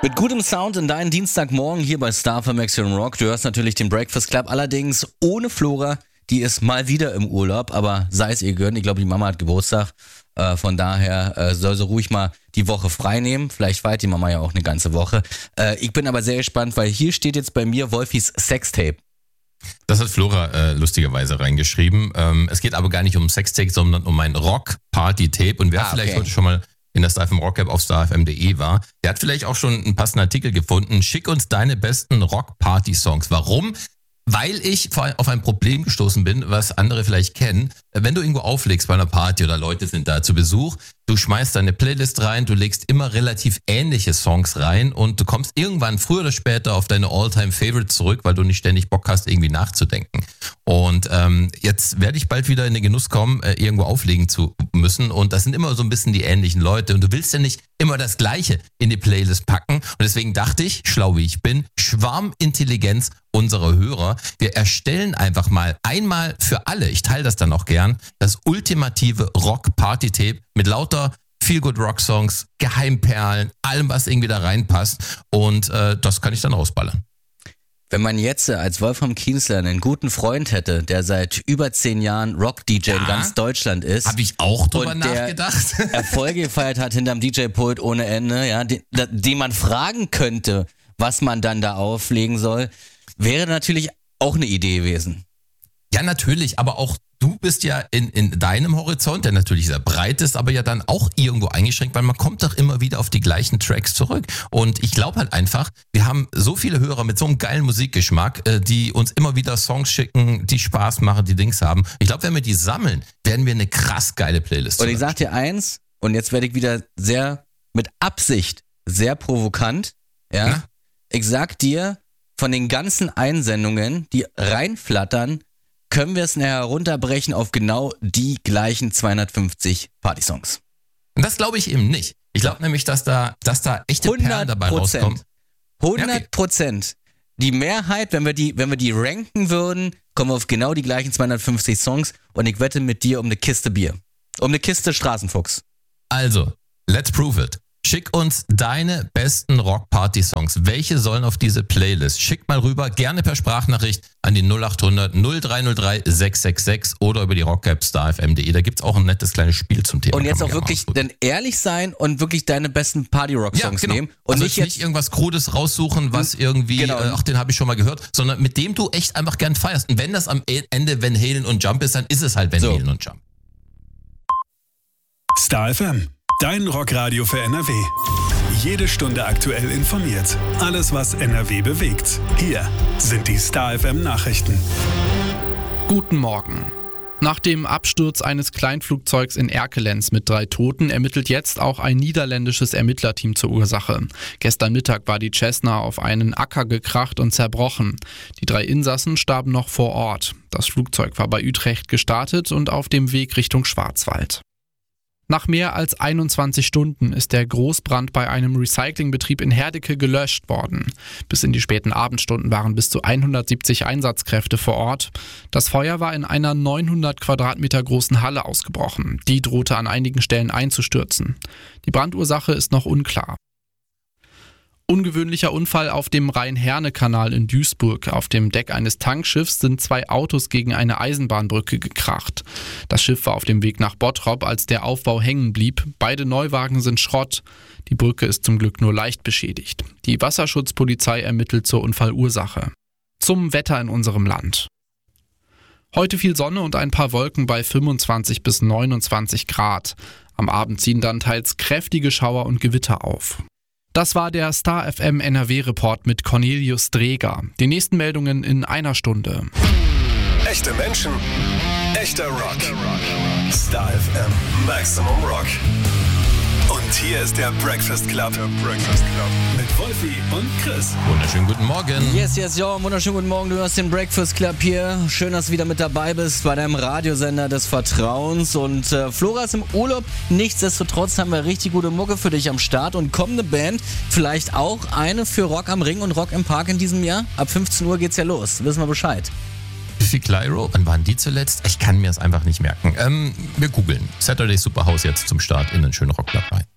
Mit gutem Sound in deinen Dienstagmorgen hier bei Star für Maximum Rock. Du hörst natürlich den Breakfast Club, allerdings ohne Flora. Die ist mal wieder im Urlaub, aber sei es ihr gönnt. Ich glaube, die Mama hat Geburtstag. Von daher soll sie ruhig mal die Woche frei nehmen. Vielleicht feiert die Mama ja auch eine ganze Woche. Ich bin aber sehr gespannt, weil hier steht jetzt bei mir Wolfis Sextape. Das hat Flora lustigerweise reingeschrieben. Es geht aber gar nicht um Sextape, sondern um ein Rock-Party-Tape. Und wer vielleicht heute schon mal in der Star FM Rock App auf starfm.de war, der hat vielleicht auch schon einen passenden Artikel gefunden. Schick uns deine besten Rock-Party-Songs. Warum? Weil ich auf ein Problem gestoßen bin, was andere vielleicht kennen. Wenn du irgendwo auflegst bei einer Party oder Leute sind da zu Besuch, du schmeißt deine Playlist rein, du legst immer relativ ähnliche Songs rein und du kommst irgendwann früher oder später auf deine All-Time-Favorites zurück, weil du nicht ständig Bock hast, irgendwie nachzudenken. Und jetzt werde ich bald wieder in den Genuss kommen, irgendwo auflegen zu müssen. Und das sind immer so ein bisschen die ähnlichen Leute. Und du willst ja nicht immer das Gleiche in die Playlist packen. Und deswegen dachte ich, schlau wie ich bin, Schwarmintelligenz unserer Hörer. Wir erstellen einfach mal einmal für alle, ich teile das dann auch gern, das ultimative Rock-Party-Tape mit lauter Feel-Good-Rock-Songs, Geheimperlen, allem, was irgendwie da reinpasst. Und das kann ich dann rausballern. Wenn man jetzt als Wolfram Kienzler einen guten Freund hätte, der seit über 10 Jahren Rock-DJ in ganz Deutschland ist. Habe ich auch drüber nachgedacht. Erfolge gefeiert hat hinterm DJ-Pult ohne Ende, ja, den man fragen könnte, was man dann da auflegen soll, wäre natürlich auch eine Idee gewesen. Ja, natürlich, aber auch du bist ja in deinem Horizont, der natürlich sehr breit ist, aber ja dann auch irgendwo eingeschränkt, weil man kommt doch immer wieder auf die gleichen Tracks zurück. Und ich glaube halt einfach, wir haben so viele Hörer mit so einem geilen Musikgeschmack, die uns immer wieder Songs schicken, die Spaß machen, die Dings haben. Ich glaube, wenn wir die sammeln, werden wir eine krass geile Playlist haben. Und ich sag dir eins, und jetzt werde ich wieder mit Absicht sehr provokant, ja. Na? Ich sag dir, von den ganzen Einsendungen, die reinflattern, können wir es nachher herunterbrechen auf genau die gleichen 250 Partysongs. Und das glaube ich eben nicht. Ich glaube nämlich, dass da echte Perlen dabei rauskommen. 100%. Die Mehrheit, wenn wir die ranken würden, kommen wir auf genau die gleichen 250 Songs und ich wette mit dir um eine Kiste Bier. Um eine Kiste Straßenfuchs. Also, let's prove it. Schick uns deine besten Rock-Party-Songs. Welche sollen auf diese Playlist? Schick mal rüber, gerne per Sprachnachricht an die 0800 0303 666 oder über die Rock-App starfm.de. Da gibt's auch ein nettes kleines Spiel zum Thema. Und jetzt auch wirklich dann ehrlich sein und wirklich deine besten Party-Rock-Songs nehmen. Und also nicht irgendwas Krudes raussuchen, was irgendwie, ach, den habe ich schon mal gehört, sondern mit dem du echt einfach gern feierst. Und wenn das am Ende Van Halen und Jump ist, dann ist es halt Van Halen und Jump. Star FM. Dein Rockradio für NRW. Jede Stunde aktuell informiert. Alles, was NRW bewegt. Hier sind die Star FM Nachrichten. Guten Morgen. Nach dem Absturz eines Kleinflugzeugs in Erkelenz mit 3 Toten ermittelt jetzt auch ein niederländisches Ermittlerteam zur Ursache. Gestern Mittag war die Cessna auf einen Acker gekracht und zerbrochen. Die 3 Insassen starben noch vor Ort. Das Flugzeug war bei Utrecht gestartet und auf dem Weg Richtung Schwarzwald. Nach mehr als 21 Stunden ist der Großbrand bei einem Recyclingbetrieb in Herdecke gelöscht worden. Bis in die späten Abendstunden waren bis zu 170 Einsatzkräfte vor Ort. Das Feuer war in einer 900 Quadratmeter großen Halle ausgebrochen. Die drohte an einigen Stellen einzustürzen. Die Brandursache ist noch unklar. Ungewöhnlicher Unfall auf dem Rhein-Herne-Kanal in Duisburg. Auf dem Deck eines Tankschiffs sind 2 Autos gegen eine Eisenbahnbrücke gekracht. Das Schiff war auf dem Weg nach Bottrop, als der Aufbau hängen blieb. Beide Neuwagen sind Schrott. Die Brücke ist zum Glück nur leicht beschädigt. Die Wasserschutzpolizei ermittelt zur Unfallursache. Zum Wetter in unserem Land. Heute viel Sonne und ein paar Wolken bei 25 bis 29 Grad. Am Abend ziehen dann teils kräftige Schauer und Gewitter auf. Das war der Star FM NRW-Report mit Cornelius Dreger. Die nächsten Meldungen in einer Stunde. Echte Menschen, echter Rock. Star FM Maximum Rock. Und hier ist der Breakfast Club. Mit Wolfi und Chris. Wunderschönen guten Morgen. Yes, ja, wunderschönen guten Morgen. Du hörst den Breakfast Club hier. Schön, dass du wieder mit dabei bist bei deinem Radiosender des Vertrauens. Und Flora ist im Urlaub. Nichtsdestotrotz haben wir richtig gute Mucke für dich am Start. Und kommende Band, vielleicht auch eine für Rock am Ring und Rock im Park in diesem Jahr. Ab 15 Uhr geht's ja los. Wissen wir Bescheid. Biffy Clyro, wann waren die zuletzt? Ich kann mir das einfach nicht merken. Wir googeln. Saturday Superhouse jetzt zum Start in den schönen Rockclub rein.